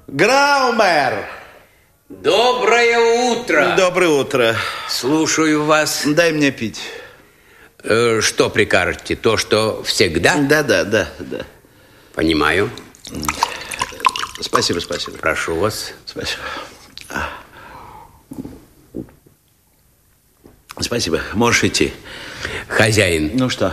Граумер! Доброе утро! Доброе утро. Слушаю вас. Дай мне пить. Что прикажете? То, что всегда? Да. Понимаю. Спасибо. Прошу вас. Спасибо. Спасибо. Можешь идти. Хозяин. Ну что?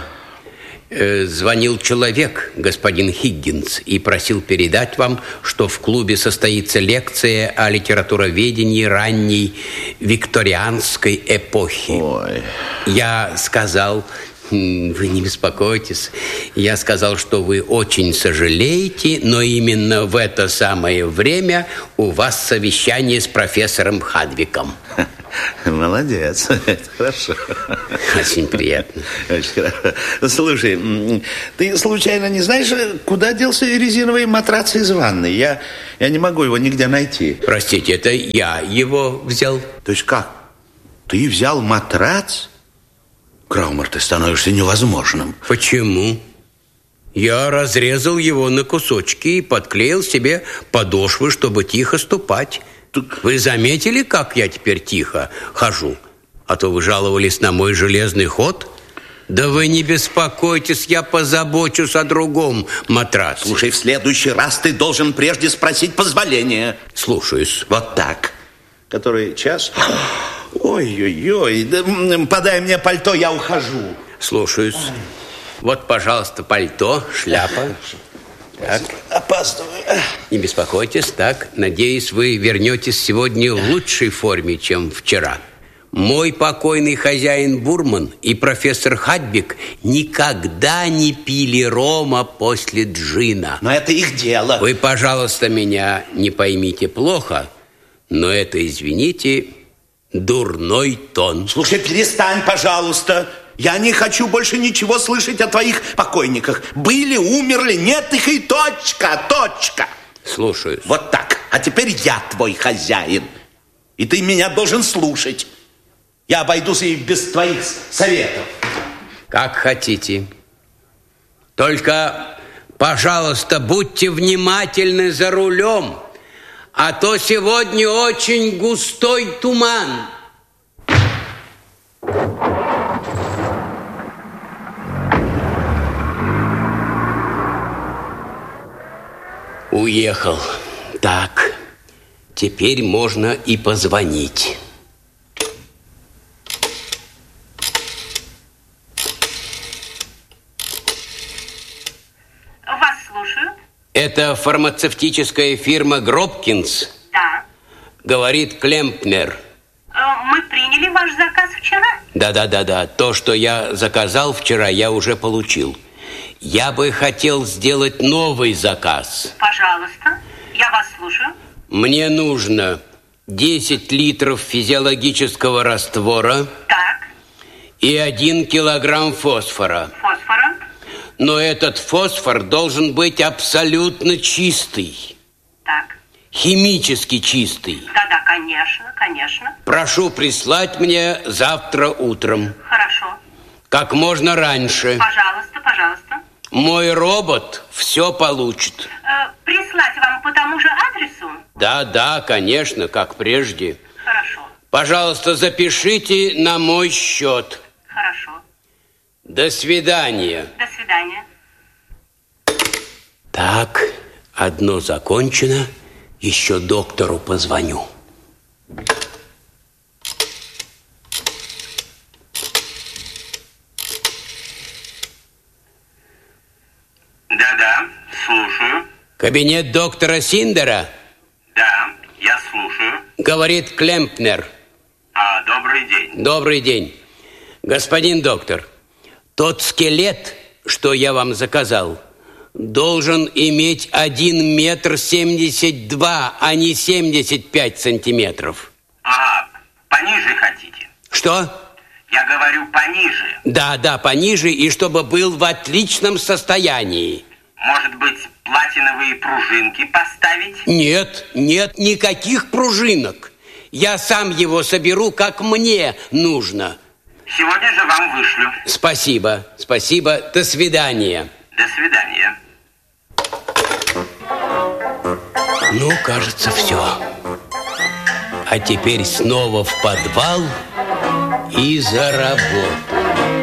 Звонил человек, господин Хиггинс, и просил передать вам, что в клубе состоится лекция о литературоведении ранней викторианской эпохи. Ой. Я сказал, вы не беспокойтесь, я сказал, что вы очень сожалеете, но именно в это самое время у вас совещание с профессором Хадвиком. Молодец, это хорошо. Очень приятно. Очень хорошо. Слушай, ты случайно не знаешь, куда делся резиновый матрац из ванной? Я не могу его нигде найти. Простите, это я его взял. То есть как? Ты взял матрац? Краумер, ты становишься невозможным. Почему? Я разрезал его на кусочки и подклеил себе подошвы, чтобы тихо ступать. Вы заметили, как я теперь тихо хожу? А то вы жаловались на мой железный ход. Да вы не беспокойтесь, я позабочусь о другом матрасе. Слушай, в следующий раз ты должен прежде спросить позволения. Слушаюсь. Вот так. Который час? Ой-ой-ой, да, подай мне пальто, я ухожу. Слушаюсь. Вот, пожалуйста, пальто, шляпа. Так. Опаздываю. Не беспокойтесь, так. Надеюсь, вы вернетесь сегодня в лучшей форме, чем вчера. Мой покойный хозяин Бурман и профессор Хадвик никогда не пили рома после джина. Но это их дело. Вы, пожалуйста, меня не поймите плохо, но это, извините, дурной тон. Слушай, перестань, пожалуйста. Я не хочу больше ничего слышать о твоих покойниках. Были, умерли, нет их и точка. Слушаюсь. Вот так. А теперь я твой хозяин. И ты меня должен слушать. Я обойдусь и без твоих советов. Как хотите. Только, пожалуйста, будьте внимательны за рулем, а то сегодня очень густой туман. Уехал. Так, теперь можно и позвонить. Вас слушаю. Это фармацевтическая фирма Гробкинс? Да. Говорит Клемпнер. Мы приняли ваш заказ вчера? Да. То, что я заказал вчера, я уже получил. Я бы хотел сделать новый заказ. Пожалуйста, я вас слушаю. Мне нужно 10 литров физиологического раствора. Так. И 1 килограмм фосфора. Фосфора? Но этот фосфор должен быть абсолютно чистый. Так. Химически чистый. Да, конечно. Прошу прислать мне завтра утром. Хорошо. Как можно раньше. Пожалуйста. Мой робот все получит. Прислать вам по тому же адресу? Да, конечно, как прежде. Хорошо. Пожалуйста, запишите на мой счет. Хорошо. До свидания. До свидания. Так, одно закончено. Еще доктору позвоню. Да, слушаю. Кабинет доктора Синдера? Да, я слушаю. Говорит Клемпнер. Добрый день. Добрый день. Господин доктор, тот скелет, что я вам заказал, должен иметь 1 метр 72, а не 75 сантиметров. Пониже хотите? Что? Я говорю, пониже. Да, пониже, и чтобы был в отличном состоянии. Может быть, платиновые пружинки поставить? Нет, никаких пружинок. Я сам его соберу, как мне нужно. Сегодня же вам вышлю. Спасибо. До свидания. До свидания. Ну, кажется, все. А теперь снова в подвал и за работу.